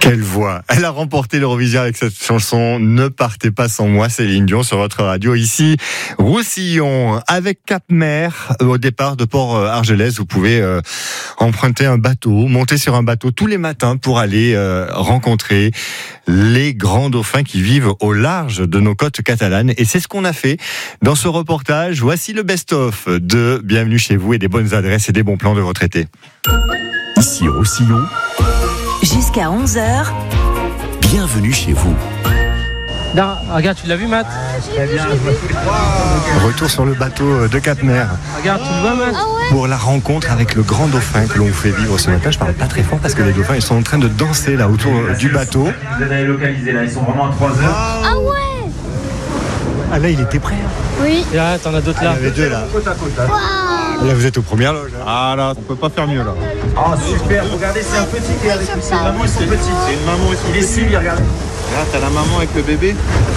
Quelle voix! Elle a remporté l'Eurovision avec cette chanson Ne partez pas sans moi, Céline Dion, sur votre radio ici, Roussillon, avec Cap-Mer, au départ de Port-Argelès. Vous pouvez emprunter un bateau, monter sur un bateau tous les matins pour aller rencontrer les grands dauphins qui vivent au large de nos côtes catalanes. Et c'est ce qu'on a fait dans ce reportage. Voici le best-of de Bienvenue chez vous et des bonnes adresses et des bons plans de votre été. Ici Roussillon. Jusqu'à 11h. Bienvenue chez vous. Là, regarde, tu l'as vu, Matt? Très bien. Retour sur le bateau de Cap-Mer. Regarde, tu le vois, Matt? Pour la rencontre avec le grand dauphin que l'on vous fait vivre ce matin. Je parle pas très fort parce que les dauphins, ils sont en train de danser là autour du bateau. Vous allez localiser là, ils sont vraiment à 3 heures. Ah ouais. Ah là, il était prêt. Oui. Et là, t'en as d'autres là. Il y avait deux là. Côte à côte. Hein. Là, vous êtes aux premières loges. Ah là, on peut pas faire mieux là. Ah super, regardez, c'est un petit qui est avec nous. C'est vraiment, ils sont petits. C'est une maman et son Il est bébé. suivi, regardez. Là, t'as la maman avec le bébé.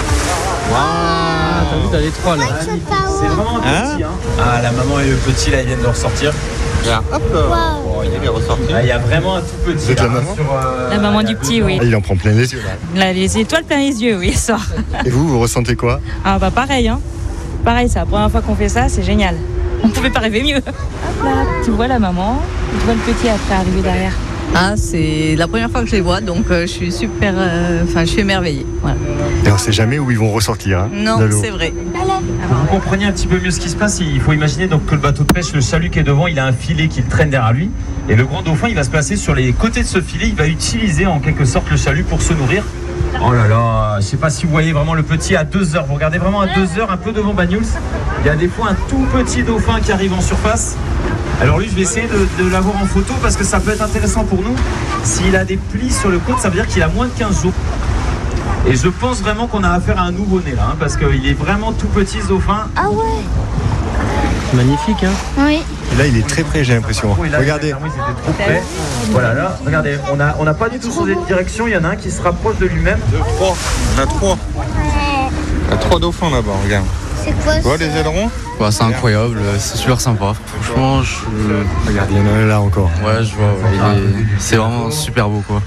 Ah, t'as vu, t'as les trois là. C'est vraiment un petit. Hein. Ah, la maman et le petit là, ils viennent de ressortir. Là, hop là. Oh, il est ressorti. Là, il y a vraiment un tout petit. Vous êtes la là, maman sur, La maman du petit, oui. Ah, il en prend plein les yeux là. Là, les étoiles plein les yeux, oui, ça. Et vous ressentez quoi? Ah bah pareil, hein. Pareil, c'est la première fois qu'on fait ça, c'est génial. On pouvait pas rêver mieux. Hop là, tu vois la maman, tu vois le petit après arriver derrière. Ah, c'est la première fois que je les vois, donc je suis super, je suis émerveillée. Voilà. Et on sait jamais où ils vont ressortir. Hein, Non, de l'eau. c'est vrai. Vous compreniez un petit peu mieux ce qui se passe. Il faut imaginer donc que le bateau de pêche, le chalut qui est devant, il a un filet qui le traîne derrière lui. Et le grand dauphin, il va se placer sur les côtés de ce filet. Il va utiliser en quelque sorte le chalut pour se nourrir. Oh là là, je sais pas si vous voyez vraiment le petit à 2 heures. Vous regardez vraiment à 2 heures, un peu devant Banyuls. Il y a des fois un tout petit dauphin qui arrive en surface. Alors lui, je vais essayer de l'avoir en photo parce que ça peut être intéressant pour nous. S'il a des plis sur le côte, ça veut dire qu'il a moins de 15 jours. Et je pense vraiment qu'on a affaire à un nouveau-né là, hein, parce qu'il est vraiment tout petit ce dauphin. Ah ouais. Magnifique, hein. Oui. Et là, il est très près, j'ai l'impression. Oui, là, Regardez. oui, c'était trop près. Voilà, là, regardez, on n'a pas du tout changé de direction. Il y en a un qui se rapproche de lui-même. 3. On a 3. Il y a 3 dauphins là-bas, regarde. C'est quoi Tu vois les ailerons? Ouais, c'est incroyable, c'est super sympa. Franchement, Regarde, il y en a un là encore. ouais, je vois, c'est vraiment super beau quoi.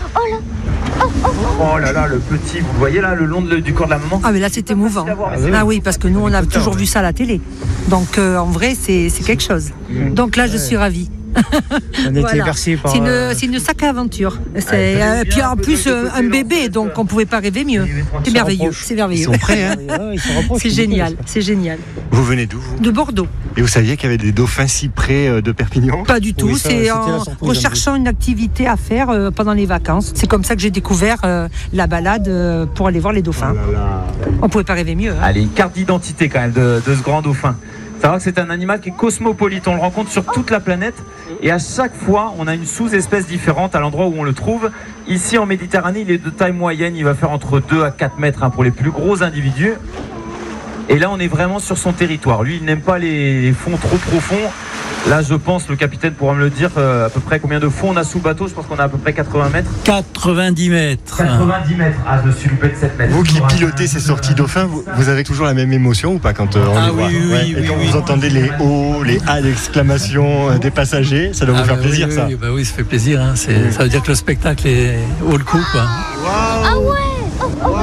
Oh là là, le petit, vous le voyez là, le long du corps de la maman. Ah mais là c'est émouvant. Ah oui, parce que nous on a toujours vu ça à la télé. Donc en vrai c'est quelque chose. Donc là je suis ravie. On était bercés par. C'est une sacrée aventure. Puis en plus un bébé, donc on pouvait pas rêver mieux. C'est merveilleux, c'est merveilleux. Ils sont prêts, hein. C'est génial, c'est génial. Vous venez d'où, vous? De Bordeaux. Et vous saviez qu'il y avait des dauphins si près de Perpignan? Pas du tout, Oui, ça, c'est c'était en la surprise, recherchant une activité à faire pendant les vacances. C'est comme ça que j'ai découvert la balade pour aller voir les dauphins. Oh là là. On pouvait pas rêver mieux. Hein. Allez, une carte d'identité quand même de ce grand dauphin. Savoir que c'est un animal qui est cosmopolite, on le rencontre sur toute la planète et à chaque fois on a une sous-espèce différente à l'endroit où on le trouve. Ici en Méditerranée, il est de taille moyenne, il va faire entre 2 à 4 mètres pour les plus gros individus. Et là on est vraiment sur son territoire. Lui il n'aime pas les fonds trop profonds. Là je pense, le capitaine pourra me le dire, à peu près combien de fonds on a sous le bateau. Je pense qu'on a à peu près 80 mètres. 90 mètres. 90 mètres, ah je suis loupé de 7 mètres. Vous qui pilotez ces sorties dauphins, vous avez toujours la même émotion ou pas quand on les voit? Et quand vous entendez les hauts, les A d'exclamation des passagers, ça doit vous faire plaisir ça? Oui, ça fait plaisir, hein. Ça veut dire que le spectacle vaut le coup quoi. Ah ouais.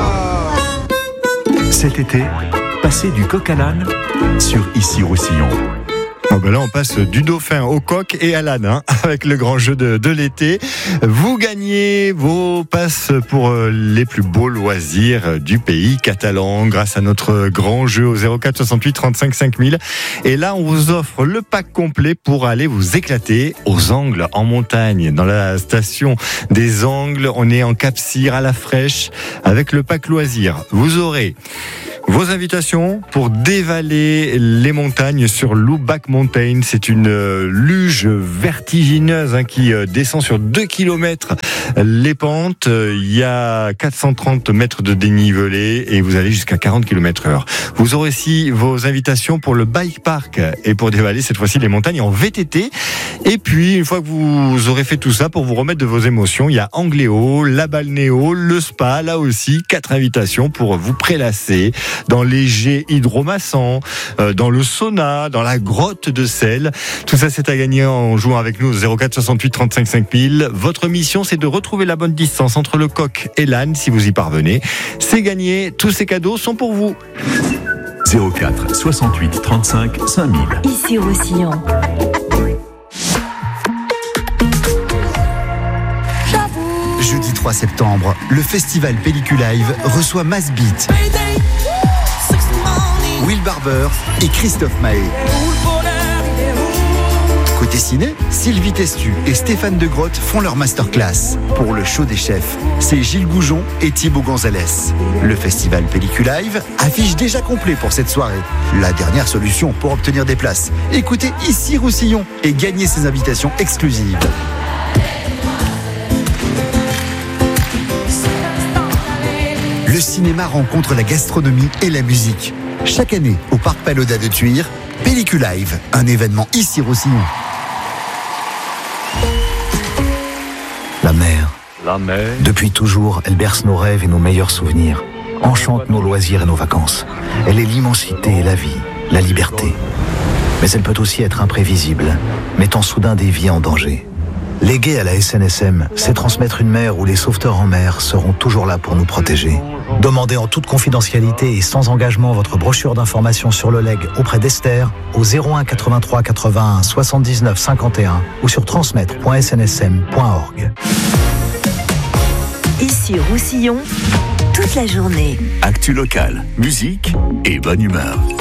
Cet été, passez du coq à l'âne sur Ici Roussillon. Ah ben là on passe du dauphin au coq et à l'âne avec le grand jeu de l'été. Vous gagnez vos passes pour les plus beaux loisirs du pays catalan grâce à notre grand jeu au 04 68 35 5000. Et là on vous offre le pack complet pour aller vous éclater aux Angles en montagne. Dans la station des Angles, on est en Cap-Cyr à la fraîche avec le pack loisirs. Vous aurez vos invitations pour dévaler les montagnes sur Lubac Mountain. C'est une luge vertigineuse qui descend sur 2 km les pentes. Il y a 430 mètres de dénivelé et vous allez jusqu'à 40 km/h. Vous aurez aussi vos invitations pour le bike park et pour dévaler cette fois-ci les montagnes en VTT. Et puis, une fois que vous aurez fait tout ça, pour vous remettre de vos émotions, il y a Angléo, la Balnéo, le spa, là aussi, 4 invitations pour vous prélasser dans les jets hydromassants, dans le sauna, dans la grotte de sel. Tout ça, c'est à gagner en jouant avec nous au 04 68 35 5000. Votre mission, c'est de retrouver la bonne distance entre le coq et l'âne. Si vous y parvenez, c'est gagné. Tous ces cadeaux sont pour vous. 04 68 35 5000. Ici Roussillon. Jeudi 3 septembre, le festival Pelliculive reçoit Mass Beat, Will Barber et Christophe Maé. Côté ciné, Sylvie Testu et Stéphane De Grotte font leur masterclass. Pour le show des chefs, c'est Gilles Goujon et Thibaut Gonzalez. Le festival Pelliculive affiche déjà complet pour cette soirée. La dernière solution pour obtenir des places. Écoutez ici Roussillon et gagnez ces invitations exclusives. Le cinéma rencontre la gastronomie et la musique. Chaque année, au Parc Pagoda de Thuir, Pelliculive, un événement ici Roussillon. La mer. Depuis toujours, elle berce nos rêves et nos meilleurs souvenirs. Enchante nos loisirs et nos vacances. Elle est l'immensité et la vie, la liberté. Mais elle peut aussi être imprévisible, mettant soudain des vies en danger. Léguer à la SNSM, c'est transmettre une mer où les sauveteurs en mer seront toujours là pour nous protéger. Demandez en toute confidentialité et sans engagement votre brochure d'information sur le legs auprès d'Esther au 01 83 81 79 51 ou sur transmettre.snsm.org. Ici Roussillon, toute la journée. Actu locale, musique et bonne humeur.